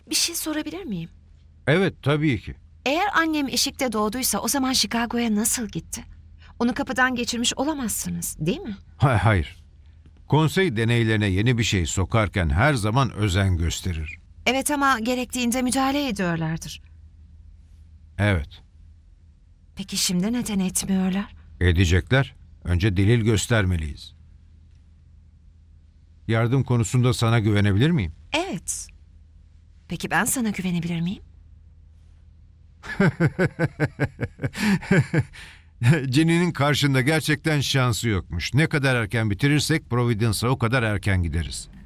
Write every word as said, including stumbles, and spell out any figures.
Bir şey sorabilir miyim? Evet, tabii ki. Eğer annem eşikte doğduysa o zaman Chicago'ya nasıl gitti? Onu kapıdan geçirmiş olamazsınız, değil mi? Ha- Hayır. Konsey deneylerine yeni bir şey sokarken her zaman özen gösterir. Evet ama gerektiğinde müdahale ediyorlardır. Evet, Peki şimdi neden etmiyorlar? edecekler. Önce delil göstermeliyiz. Yardım konusunda sana güvenebilir miyim? Evet. Peki ben sana güvenebilir miyim? Jenny'nin karşında gerçekten şansı yokmuş. Ne kadar erken bitirirsek Providence'a o kadar erken gideriz.